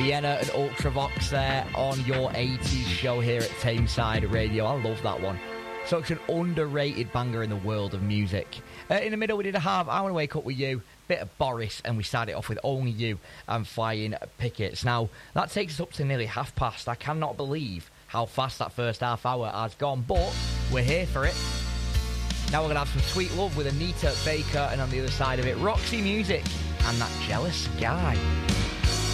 Vienna and Ultravox there on your 80s show here at Tameside Radio. I love that one. Such an underrated banger in the world of music. In the middle, we did a half. I Want to Wake Up With You, bit of Boris, and we started off with Only You and Flying Pickets. Now, that takes us up to nearly past. I cannot believe how fast that first half hour has gone, but we're here for it. Now we're going to have some Sweet Love with Anita Baker, and on the other side of it, Roxy Music and That Jealous Guy.